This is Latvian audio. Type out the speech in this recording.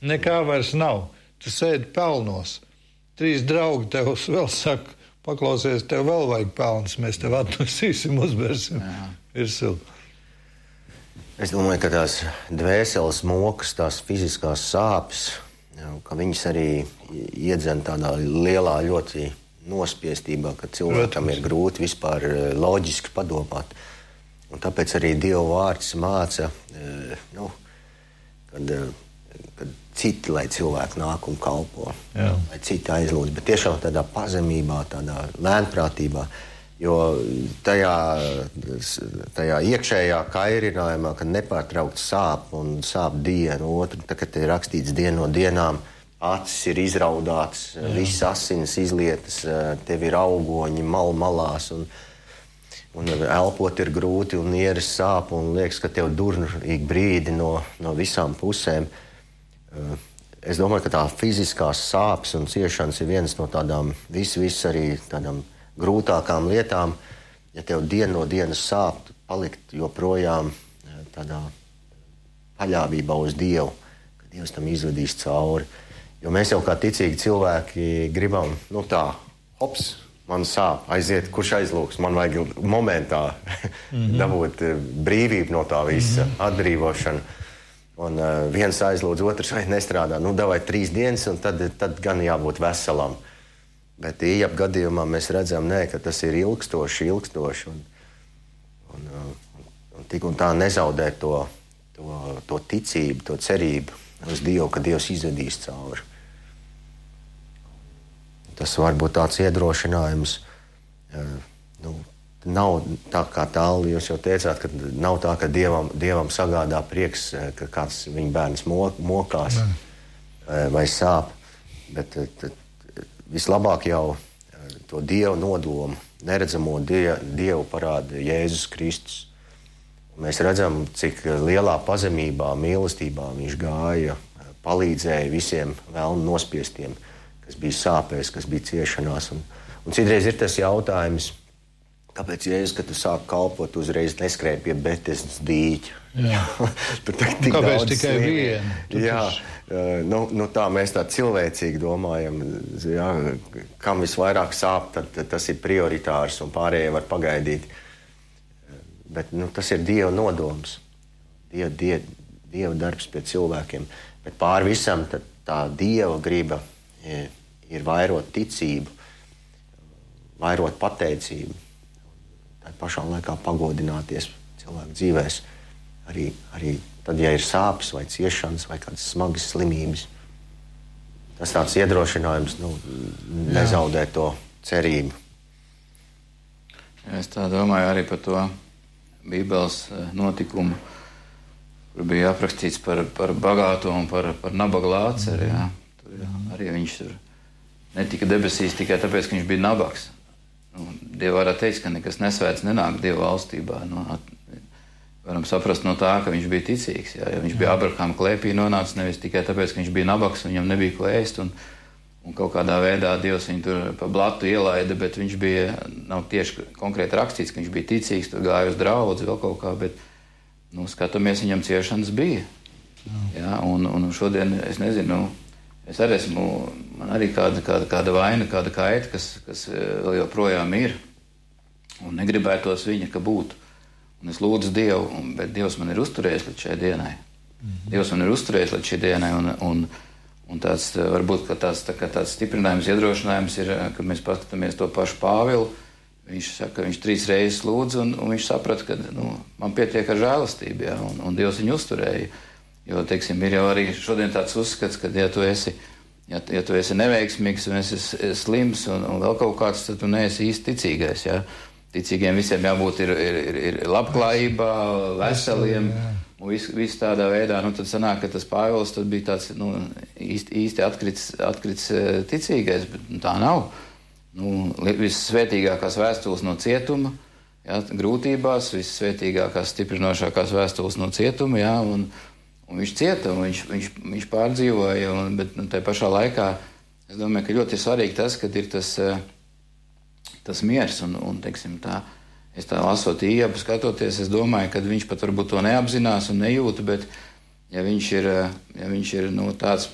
Nekā vairs nav. Tu sēdi pelnos. 3 draugi tev vēl saka, paklausies, tev vēl vajag pelns, mēs tev atnosīsim, uzbērsim virsū. Es domāju, ka tās dvēseles mokas, tās fiziskās sāpes, ka viņas arī iedzen tādā lielā ļoti nospiestībā, ka cilvēkam ir grūti vispār loģiski padomāt. Un tāpēc arī Dieva vārds māca, kad citi, lai cilvēki nāk un kalpo, lai citi aizlūdz, bet tiešām tādā pazemībā, tādā lēnprātībā, jo tajā iekšējā kairinājumā, kad nepārtraukt sāp un sāp dienu otru, kad ir rakstīts dienu no dienām, acis ir izraudāts, viss asinis izlietas, tev ir augoņi malās un elpot ir grūti un nieres sāp un liekas, ka tev dur ik brīdi no visām pusēm. Es domāju, ka tā fiziskās sāpes un ciešanas ir viens no tādām viss arī tādām grūtākām lietām. Ja tev dienu no dienas sāp, palikt joprojām tādā paļāvībā uz Dievu, ka Dievs tam izvedīs cauri. Jo mēs jau kā ticīgi cilvēki gribam, hops, man sāp, aiziet, kurš aizlūgs, man vajag momentā dabūt brīvību no tā visa, atbrīvošanu. Un viens aizlūdz, otrs nestrādā. Davai 3 dienas, un tad gan jābūt veselam. Bet ījap gadījumā mēs redzam, ka tas ir ilgstoši. Un tik un tā nezaudēt to ticību, to cerību uz Dievu, ka Dievs izvedīs cauri. Tas var būt tāds iedrošinājums. Nav tā kā tālu, jūs jau teicāt, ka nav tā, ka Dievam sagādā prieks, ka kāds viņa bērns mokās vai sāp. Bet vislabāk jau to Dievu nodomu, neredzamo Dievu parāda Jēzus Kristus. Mēs redzam, cik lielā pazemībā, mīlestībā viņš gāja, palīdzēja visiem vēlnu nospiestiem, kas bija sāpēs, kas bija ciešanās. Un citreiz ir tas jautājums, kāpēc Jēzus, kad tu sāk kalpot, uzreiz neskrēja pie Betesdas dīķa? Tur tik kāpēc daudz tikai vienu? Jā, tā mēs tā cilvēcīgi domājam. Jā, kam visvairāk sāp, tad tas ir prioritārs un pārējie var pagaidīt. Bet tas ir Dieva nodoms. Dieva darbs pie cilvēkiem. Bet pār visam tā Dieva griba ir vairot ticību, vairot pateicību. Tā pašā laikā pagodināties cilvēku dzīvēs. Arī tad, ja ir sāpes vai ciešanas vai kādas smagas slimības. Tas tāds iedrošinājums, nezaudēt to cerību. Es tā domāju arī par to Bībeles notikumu, kur bija aprakstīts par bagāto un par nabaga lāceri. Tur arī viņš tur netika debesīs tikai tāpēc, ka viņš bija nabags. Dieva vārdā teiks, ka nekas nesvēts nenāk Dieva valstībā. Varam saprast no tā, ka viņš bija ticīgs. Ja viņš bija Abrahama klēpī nonācis nevis tikai tāpēc, ka viņš bija nabags un viņam nebija ko ēst, un kaut kādā veidā Dievs viņu tur pa blatu ielaida, bet viņš bija, nav tieši konkrēti rakstīts, ka viņš bija ticīgs, tur gāja uz draudzi, vēl kaut kā, bet skatāmies, viņam ciešanas bija. Ja, un šodien, es nezinu, es arī esmu, man arī kāda vaina, kāda kaita, kas vēl joprojām ir, un negribētos viņa, ka būtu. Un es lūdzu Dievu, bet Dievs man ir uzturējis līdz šai dienai. Dievs man ir uzturējis līdz šai dienai, un tāds, varbūt, ka tāds stiprinājums, iedrošinājums ir, kad mēs paskatāmies to pašu Pāvilu. Viņš saka, ka viņš 3 reizes lūdz, un viņš saprata, ka man pietiek ar žēlastību, ja, un Dievs viņu uzturēja. Jo, teiksim, ir jau arī šodien tāds uzskats, ka ja tu esi neveiksmīgs un esi slims un vēl kaut kāds, tad tu neesi īsti ticīgais. Ja? Ticīgiem visiem jābūt ir labklājībā, veseliem un viss tādā veidā. Tad sanāk, ka tas Pāvils tad bija tāds īsti atkrits ticīgais, bet tā nav. Vissvētīgākās vēstules no cietuma, ja, grūtībās, vissvētīgākās stiprinošākās vēstules no cietuma, ja, un viņš cieta, un viņš pārdzīvoja, bet tajā pašā laikā es domāju, ka ļoti ir svarīgi tas, kad ir tas miers, un teiksim tā, es tā lasot Iebu, skatoties, es domāju, ka viņš pat varbūt to neapzinās un nejūta, bet ja viņš ir tāds